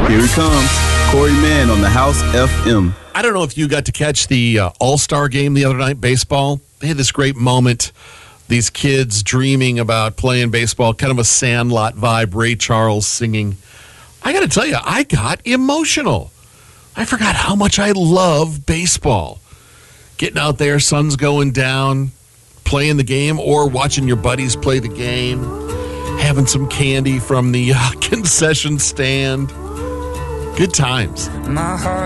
Here he comes, Corey Mann on the House FM. I don't know if you got to catch the All-Star game the other night, baseball. They had this great moment. These kids dreaming about playing baseball, kind of a Sandlot vibe, Ray Charles singing. I got to tell you, I got emotional. I forgot how much I love baseball. Getting out there, sun's going down, playing the game, or watching your buddies play the game, having some candy from the concession stand. Good times. My heart